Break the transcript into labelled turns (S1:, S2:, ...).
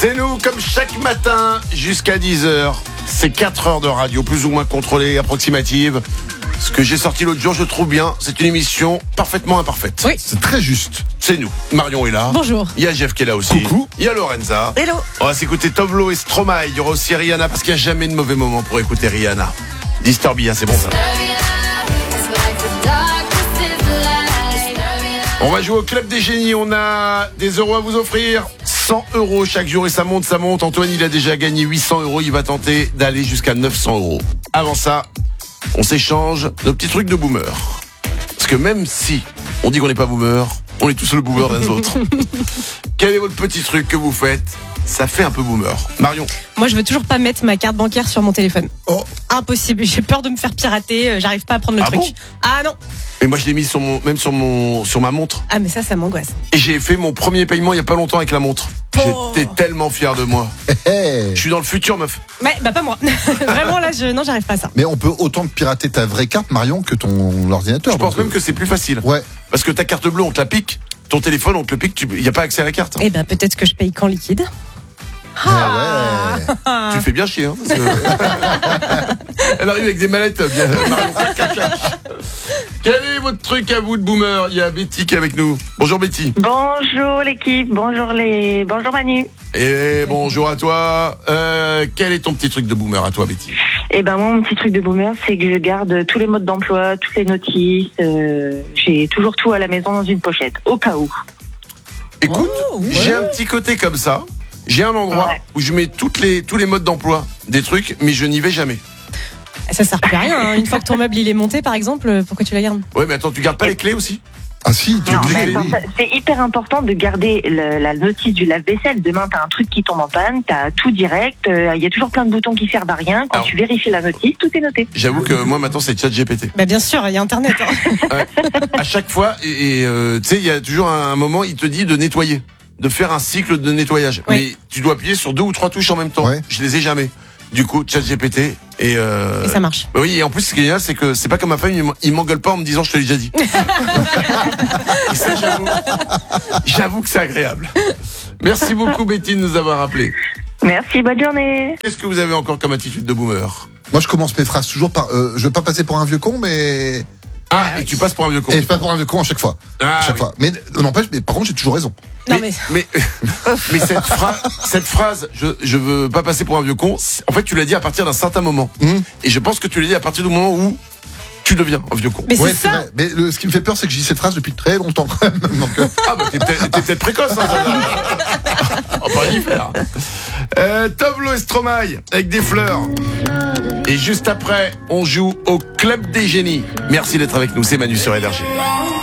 S1: C'est nous, comme chaque matin, jusqu'à 10h. C'est 4 heures de radio, plus ou moins contrôlée, approximative. Ce que j'ai sorti l'autre jour, je trouve bien, c'est une émission parfaitement imparfaite.
S2: Oui.
S3: C'est très juste.
S1: C'est nous. Marion est là.
S2: Bonjour.
S1: Il y a Jeff qui est là aussi.
S3: Coucou.
S1: Il y a Lorenza.
S2: Hello.
S1: On va s'écouter Tovlo et Stromae. Il y aura aussi Rihanna, parce qu'il n'y a jamais de mauvais moment pour écouter Rihanna. Disturbia, c'est bon ça. On va jouer au Club des Génies. On a des euros à vous offrir. 100 euros chaque jour et ça monte, ça monte. Antoine, il a déjà gagné 800 euros. Il va tenter d'aller jusqu'à 900 euros. Avant ça, on s'échange nos petits trucs de boomer. Parce que même si on dit qu'on n'est pas boomer, on est tous le boomer des autres. Quel est votre petit truc que vous faites? Ça fait un peu boomer. Marion?
S2: Moi, je veux toujours pas mettre ma carte bancaire sur mon téléphone.
S3: Oh.
S2: Impossible. J'ai peur de me faire pirater. J'arrive pas à prendre le
S1: Ah
S2: truc.
S1: bon
S2: Ah non.
S1: Et moi je l'ai mis sur ma montre.
S2: Ah mais ça m'angoisse.
S1: Et j'ai fait mon premier paiement il y a pas longtemps avec la montre.
S2: Oh.
S1: J'étais tellement fier de moi.
S3: Hey.
S1: Je suis dans le futur, meuf.
S2: Ouais, bah pas moi. Vraiment là, non, j'arrive pas à ça.
S3: Mais on peut autant pirater ta vraie carte, Marion, que ton ordinateur.
S1: Je pense même que c'est plus facile.
S3: Ouais.
S1: Parce que ta carte bleue, on te la pique. Ton téléphone, on te le pique. Il n'y a pas accès à la carte.
S2: Eh ben peut-être que je paye qu'en liquide.
S3: Ah ouais.
S1: Tu fais bien chier. Hein, parce que... Elle arrive avec des mallettes. Bien, Marion, quel est votre truc à vous de boomer? Il y a Betty qui est avec nous. Bonjour Betty.
S4: Bonjour l'équipe, bonjour Manu.
S1: Et bonjour à toi. Quel est ton petit truc de boomer à toi, Betty?
S4: Eh ben moi, mon petit truc de boomer, c'est que je garde tous les modes d'emploi, toutes les notices. J'ai toujours tout à la maison dans une pochette, au cas où.
S1: Écoute,
S2: Oh, ouais.
S1: j'ai un petit côté comme ça. J'ai un endroit où je mets tous les modes d'emploi des trucs, mais je n'y vais jamais.
S2: Ça sert plus à rien. Hein. Une fois que ton meuble il est monté, par exemple, pourquoi tu la gardes?
S1: Ouais, mais attends, tu gardes pas les clés aussi?
S3: Ah si, tu es
S4: Non,
S3: obligé.
S4: mais attends, c'est hyper important de garder la notice du lave-vaisselle. Demain, t'as un truc qui tombe en panne, t'as tout direct. Il y a toujours plein de boutons qui servent à rien. Quand
S1: Alors,
S4: tu vérifies la notice, tout est noté.
S1: J'avoue que moi maintenant c'est ChatGPT.
S2: Bah bien sûr, il y a Internet. Hein.
S1: Ouais. À chaque fois, et tu sais, il y a toujours un moment, il te dit de nettoyer, de faire un cycle de nettoyage.
S2: Oui.
S1: Mais tu dois appuyer sur 2 ou 3 touches en même temps.
S3: Ouais.
S1: Je les ai jamais. Du coup, ChatGPT et
S2: Et ça marche.
S1: oui, et en plus, ce qui est génial, c'est que c'est pas comme ma femme, il m'engueule pas en me disant je te l'ai déjà dit. Et ça, j'avoue que c'est agréable. Merci beaucoup Betty de nous avoir rappelé.
S4: Merci, bonne journée.
S1: Qu'est-ce que vous avez encore comme attitude de boomer?
S3: Moi, je commence mes phrases toujours par. Je veux pas passer pour un vieux con, mais.
S1: Ah, et tu passes pour un vieux con.
S3: Et je passe pour un vieux con à chaque fois.
S1: Ah,
S3: À chaque
S1: oui.
S3: fois. Mais n'empêche, mais par contre, j'ai toujours raison.
S2: Non mais.
S1: mais cette phrase, je veux pas passer pour un vieux con. En fait, tu l'as dit à partir d'un certain moment. Et je pense que tu l'as dit à partir du moment où tu deviens un vieux con.
S2: Mais
S3: Ouais,
S2: c'est ça.
S3: vrai. Mais ce qui me fait peur, c'est que je dis cette phrase depuis très longtemps quand même. Donc,
S1: Ah bah t'es peut-être précoce. Hein, on va pas y faire. Tovlo et Stromae avec des fleurs. Et juste après, on joue au Club des Génies. Merci d'être avec nous. C'est Manu sur Énergie.